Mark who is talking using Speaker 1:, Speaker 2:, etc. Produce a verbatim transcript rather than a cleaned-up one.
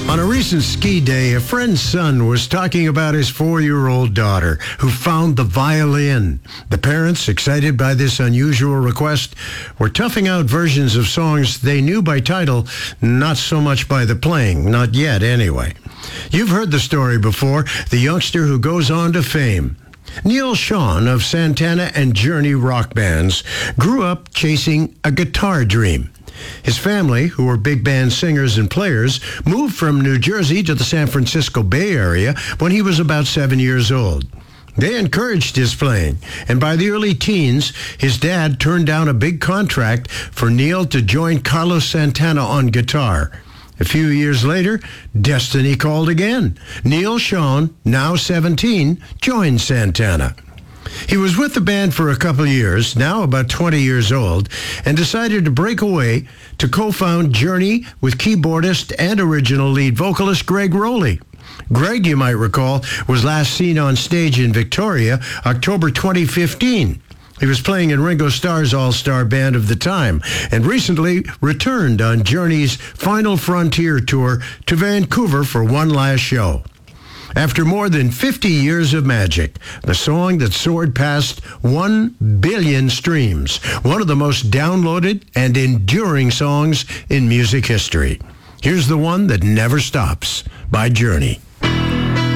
Speaker 1: On a recent ski day, a friend's son was talking about his four-year-old daughter who found the violin. The parents, excited by this unusual request, were toughing out versions of songs they knew by title, not so much by the playing, not yet anyway. You've heard the story before, the youngster who goes on to fame. Neal Schon of Santana and Journey rock bands grew up chasing a guitar dream. His family, who were big band singers and players, moved from New Jersey to the San Francisco Bay Area when he was about seven years old. They encouraged his playing, and by the early teens, his dad turned down a big contract for Neal to join Carlos Santana on guitar. A few years later, destiny called again. Neal Schon, now seventeen, joined Santana. He was with the band for a couple years, now about twenty years old, and decided to break away to co-found Journey with keyboardist and original lead vocalist Gregg Rolie. Gregg, you might recall, was last seen on stage in Victoria, October twenty fifteen. He was playing in Ringo Starr's all-star band of the time, and recently returned on Journey's Final Frontier tour to Vancouver for one last show. After more than fifty years of magic, the song that soared past one billion streams, one of the most downloaded and enduring songs in music history. Here's the one that never stops, by Journey.